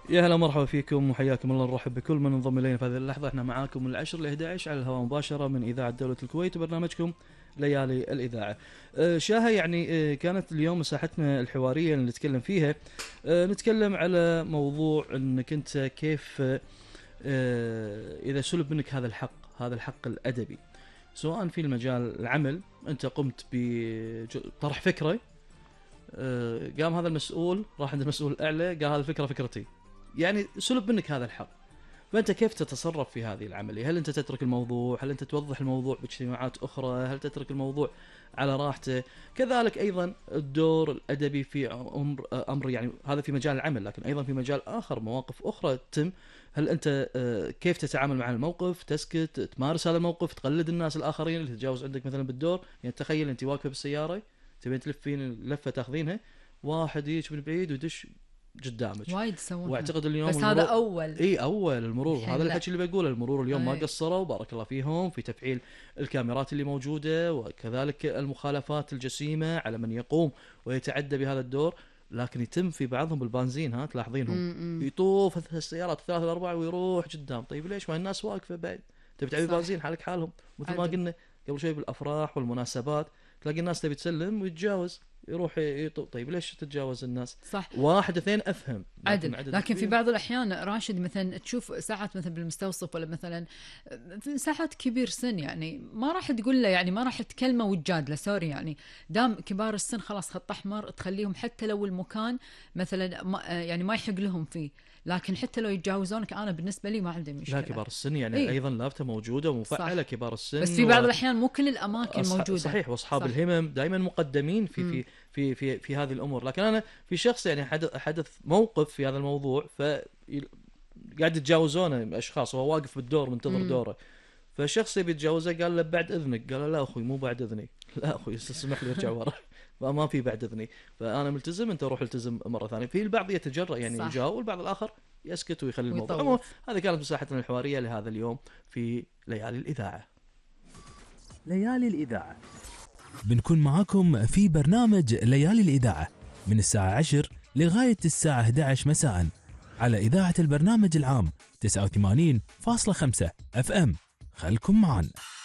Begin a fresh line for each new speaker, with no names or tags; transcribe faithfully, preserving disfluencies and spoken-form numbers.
يا هلا مرحبا فيكم وحياكم الله، نرحب بكل من انضم الينا في هذه اللحظه. احنا معاكم من العشر ل إحدى عشر على الهواء مباشره من اذاعه دوله الكويت وبرنامجكم ليالي الاذاعه. أه شاهه يعني أه كانت اليوم مساحتنا الحواريه اللي نتكلم فيها، أه نتكلم على موضوع انك انت كيف أه اذا سلب منك هذا الحق، هذا الحق الادبي، سواء في المجال العمل، انت قمت بطرح فكره، أه قام هذا المسؤول راح عند المسؤول الاعلى قال هذه الفكره فكرتي، يعني سلب منك هذا الحق. فأنت كيف تتصرف في هذه العملية؟ هل أنت تترك الموضوع؟ هل أنت توضح الموضوع باجتماعات أخرى؟ هل تترك الموضوع على راحته؟ كذلك أيضا الدور الأدبي في أمر, أمر يعني هذا في مجال العمل، لكن أيضا في مجال آخر مواقف أخرى تتم. هل أنت كيف تتعامل مع الموقف؟ تسكت، تمارس هذا الموقف، تقلد الناس الآخرين اللي تتجاوز عندك مثلا بالدور؟ يعني تخيل أنت واقفة بالسيارة تبين تلفين لفة تاخذينها، واحد يجي من بعيد ويدش قدامك،
وايد يسوونها.
واعتقد اليوم
بس
المرور...
هذا اول
اي اول المرور، هذا
لا.
الحكي اللي بقوله، المرور اليوم ما
أي.
قصروا بارك الله فيهم في تفعيل الكاميرات اللي موجوده، وكذلك المخالفات الجسيمه على من يقوم ويتعدى بهذا الدور. لكن يتم في بعضهم بالبنزين، ها تلاحظينهم يطوف السيارات ثلاثة الأربعة ويروح قدام. طيب ليش؟ ما الناس واقفه بعد، تبي تعبي بنزين حالك حالهم. مثل ما قلنا قبل شوي بالافراح والمناسبات تلاقي الناس تبي تسلم ويتجاوز يروح يطو. طيب ليش تتجاوز الناس؟
صح.
واحد اثنين افهم،
لكن, عدد لكن في بعض الاحيان راشد مثلا تشوف ساعات مثلا بالمستوصف ولا مثلا في ساعات كبير سن، يعني ما راح تقول له، يعني ما راح تكلمه وتجادله، سوري يعني دام كبار السن خلاص خط احمر تخليهم، حتى لو المكان مثلا ما يعني ما يحق لهم فيه، لكن حتى لو يتجاوزونك انا بالنسبه لي ما عندي مشكله.
لا كبار السن يعني
إيه؟
ايضا لافته موجوده ومفعله كبار السن،
بس في بعض و... الاحيان مو كل الاماكن
أصح...
موجوده.
صحيح، واصحاب الهمم دائما مقدمين في في في في في هذه الامور. لكن انا في شخص يعني حدث حدث موقف في هذا الموضوع، ف قاعد يتجاوزونه اشخاص وهو واقف بالدور منتظر مم. دوره، فشخص يبي يتجاوزه قال له بعد اذنك، قال له لا اخوي مو بعد اذني، لا اخوي اسمح لي ارجع ورا ما في بعد اذني، فانا ملتزم، انت روح التزم مره ثانيه. في البعض يتجرأ يعني يجاوب، والبعض الاخر يسكت ويخلي الموضوع. هذه كانت مساحتنا الحواريه لهذا اليوم في ليالي الاذاعه.
ليالي الاذاعه بنكون معاكم في برنامج ليالي الاذاعه من الساعه عشر لغايه الساعه إحدى عشر مساء على اذاعه البرنامج العام تسعة وثمانين فاصلة خمسة اف ام. خلكم معنا.